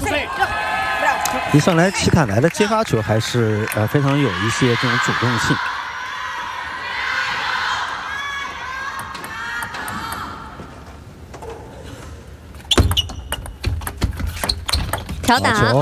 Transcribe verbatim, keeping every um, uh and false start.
一上来齐凯莱的接发球还是呃非常有一些这种主动性。 调打。